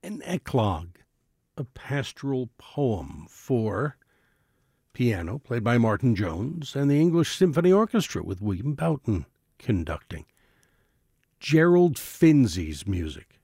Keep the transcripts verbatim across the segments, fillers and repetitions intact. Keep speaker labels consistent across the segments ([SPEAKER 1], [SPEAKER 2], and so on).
[SPEAKER 1] An eclogue, a pastoral poem for piano, played by Martin Jones, and the English Symphony Orchestra with William Boughton conducting. Gerald Finzi's music.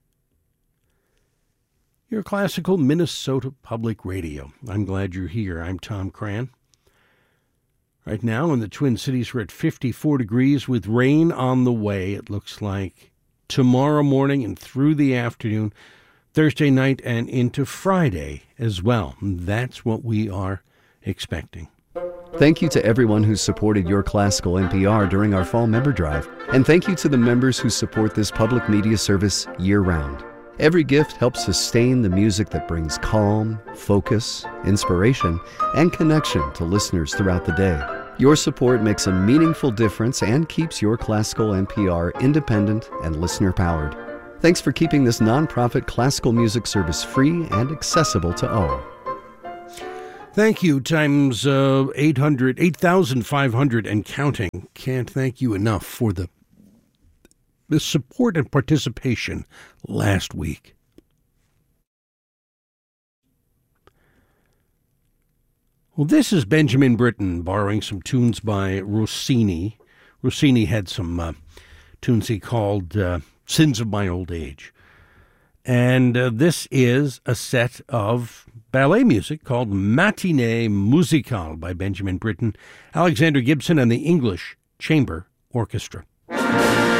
[SPEAKER 1] Your classical Minnesota Public Radio. I'm glad you're here. I'm Tom Cran. Right now in the Twin Cities, we're at fifty-four degrees with rain on the way. It looks like tomorrow morning and through the afternoon, Thursday night and into Friday as well. That's what we are expecting.
[SPEAKER 2] Thank you to everyone who supported Your Classical N P R during our fall member drive. And thank you to the members who support this public media service year-round. Every gift helps sustain the music that brings calm, focus, inspiration, and connection to listeners throughout the day. Your support makes a meaningful difference and keeps Your Classical N P R independent and listener-powered. Thanks for keeping this nonprofit classical music service free and accessible to all.
[SPEAKER 1] Thank you, times uh, eight hundred, eight thousand five hundred and counting. Can't thank you enough for the, the support and participation last week. Well, this is Benjamin Britten borrowing some tunes by Rossini. Rossini had some uh, tunes he called uh, Sins of My Old Age. And uh, this is a set of ballet music called Matinée Musicale by Benjamin Britten, Alexander Gibson, and the English Chamber Orchestra.